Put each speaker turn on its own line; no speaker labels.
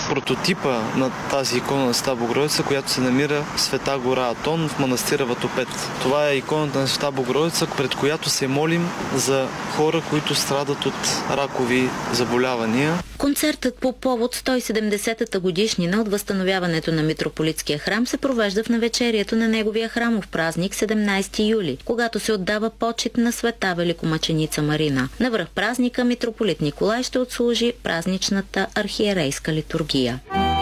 прототипа на тази икона на Света Богородица, която се намира в Света гора Атон в манастира Ватопед. Това е иконата на Света Богородица, пред която се молим за хора, които страдат от ракови заболявания.
Концертът по повод 170-та годишнина от възстановяването на митрополитския храм се провежда в навечерието на неговия храмов празник 17 юли, когато се отдава почит на Света Великомъченица Марина. Навръх празника митрополит Николай ще отслужи празничната архиерейска литургия.